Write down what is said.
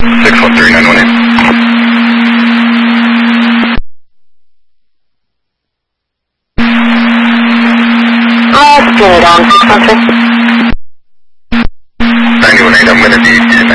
613-918. Spin it on 613. 918, I'm going to be